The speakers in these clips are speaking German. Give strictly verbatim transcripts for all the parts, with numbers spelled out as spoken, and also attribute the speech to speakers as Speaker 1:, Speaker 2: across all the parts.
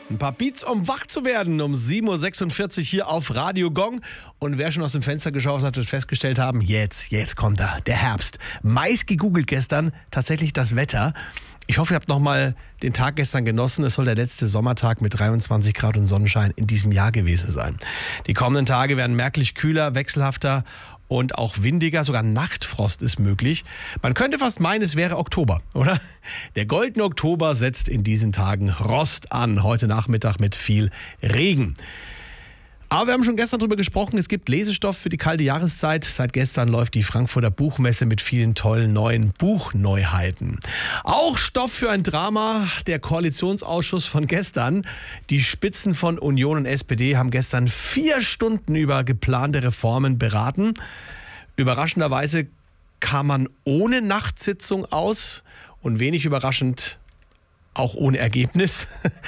Speaker 1: Ein paar Beats, um wach zu werden, um sieben Uhr sechsundvierzig hier auf Radio Gong. Und wer schon aus dem Fenster geschaut hat, wird festgestellt haben, jetzt, jetzt kommt er, der Herbst. Meist gegoogelt gestern, tatsächlich das Wetter. Ich hoffe, ihr habt nochmal den Tag gestern genossen. Es soll der letzte Sommertag mit dreiundzwanzig Grad und Sonnenschein in diesem Jahr gewesen sein. Die kommenden Tage werden merklich kühler, wechselhafter und auch windiger. Sogar Nachtfrost ist möglich. Man könnte fast meinen, es wäre Oktober, oder? Der goldene Oktober setzt in diesen Tagen Rost an. Heute Nachmittag mit viel Regen. Aber wir haben schon gestern darüber gesprochen, es gibt Lesestoff für die kalte Jahreszeit. Seit gestern läuft die Frankfurter Buchmesse mit vielen tollen neuen Buchneuheiten. Auch Stoff für ein Drama, der Koalitionsausschuss von gestern. Die Spitzen von Union und S P D haben gestern vier Stunden über geplante Reformen beraten. Überraschenderweise kam man ohne Nachtsitzung aus und wenig überraschend auch ohne Ergebnis.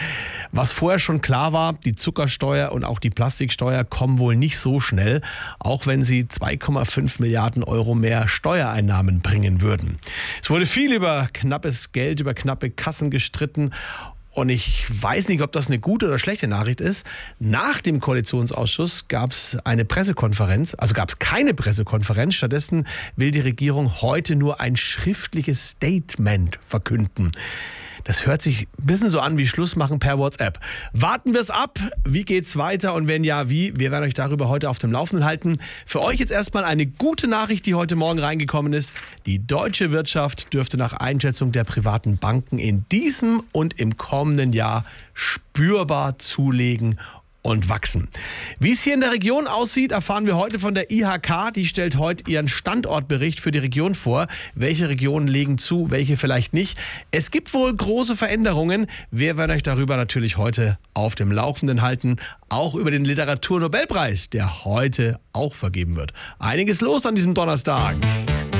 Speaker 1: Was vorher schon klar war, die Zuckersteuer und auch die Plastiksteuer kommen wohl nicht so schnell, auch wenn sie zwei Komma fünf Milliarden Euro mehr Steuereinnahmen bringen würden. Es wurde viel über knappes Geld, über knappe Kassen gestritten. Und ich weiß nicht, ob das eine gute oder schlechte Nachricht ist. Nach dem Koalitionsausschuss gab es eine Pressekonferenz, also gab es keine Pressekonferenz. Stattdessen will die Regierung heute nur ein schriftliches Statement verkünden. Das hört sich ein bisschen so an wie Schluss machen per WhatsApp. Warten wir es ab. Wie geht's weiter? Und wenn ja, wie? Wir werden euch darüber heute auf dem Laufenden halten. Für euch jetzt erstmal eine gute Nachricht, die heute Morgen reingekommen ist. Die deutsche Wirtschaft dürfte nach Einschätzung der privaten Banken in diesem und im kommenden Jahr spürbar zulegen und wachsen. Wie es hier in der Region aussieht, erfahren wir heute von der I H K. Die stellt heute ihren Standortbericht für die Region vor. Welche Regionen legen zu, welche vielleicht nicht. Es gibt wohl große Veränderungen. Wir werden euch darüber natürlich heute auf dem Laufenden halten. Auch über den Literaturnobelpreis, der heute auch vergeben wird. Einiges los an diesem Donnerstag.